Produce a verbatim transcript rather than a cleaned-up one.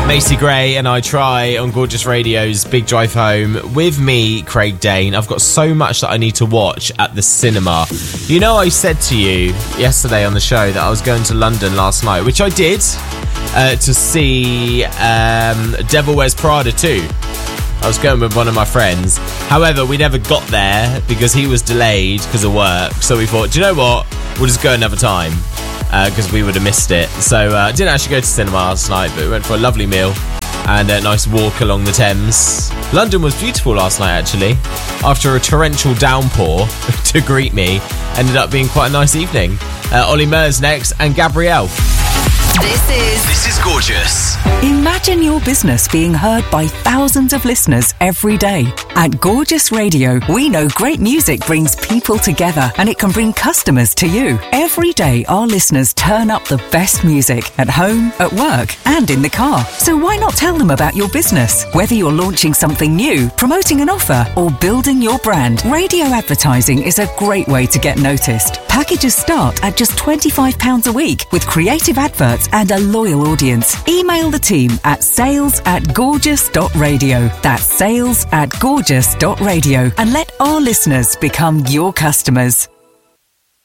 Macy Gray and I Try on Gorgeous Radio's Big Drive Home with me, Craig Dane. I've got so much that I need to watch at the cinema. You know, I said to you yesterday on the show that I was going to London last night, which I did, uh, to see um, Devil Wears Prada two. I was going with one of my friends. However, we never got there because he was delayed because of work. So we thought, do you know what? We'll just go another time. Because uh, we would have missed it. So I uh, didn't actually go to cinema last night, but we went for a lovely meal and a nice walk along the Thames. London was beautiful last night, actually. After a torrential downpour to greet me, ended up being quite a nice evening. Uh, Ollie Murs next, and Gabrielle. This is... This is Gorgeous. Imagine your business being heard by thousands of listeners every day. At Gorgeous Radio, we know great music brings people together and it can bring customers to you. Every day, our listeners turn up the best music at home, at work, and in the car. So why not tell them about your business? Whether you're launching something new, promoting an offer, or building your brand, radio advertising is a great way to get noticed. Packages start at just twenty-five pounds a week with creative adverts and a loyal audience. Email the team at sales at gorgeous dot radio. That's sales at gorgeous dot radio and let our listeners become your customers.